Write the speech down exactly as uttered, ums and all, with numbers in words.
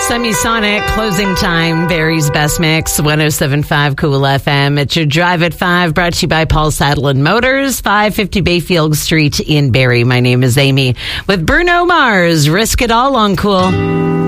Semisonic, closing time, Barry's Best Mix, one oh seven point five Cool F M. It's your Drive at five, brought to you by Paul Saddle and Motors, five fifty Bayfield Street in Barry. My name is Amy with Bruno Mars. Risk it all on Cool.